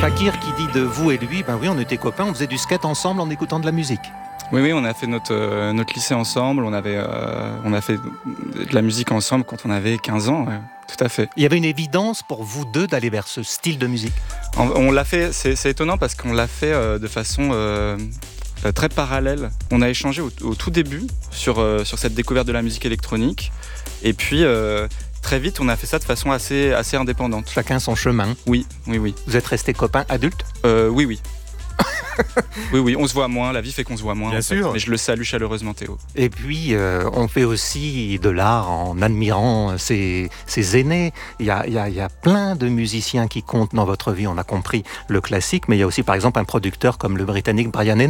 Fakir qui dit de vous et lui, ben oui, on était copains, on faisait du skate ensemble en écoutant de la musique. Oui, on a fait notre lycée ensemble, on a fait de la musique ensemble quand on avait 15 ans, ouais, tout à fait. Il y avait une évidence pour vous deux d'aller vers ce style de musique. On l'a fait, c'est étonnant parce qu'on l'a fait de façon très parallèle. On a échangé au tout début sur cette découverte de la musique électronique et puis très vite on a fait ça de façon assez indépendante. Chacun son chemin. Oui. Vous êtes restés copains adultes ? Oui. Oui, on se voit moins, la vie fait qu'on se voit moins. Bien sûr. Mais je le salue chaleureusement, Théo. Et puis, on fait aussi de l'art en admirant ses aînés. Il y a plein de musiciens qui comptent dans votre vie. On a compris le classique, mais il y a aussi, par exemple, un producteur comme le Britannique Brian Eno.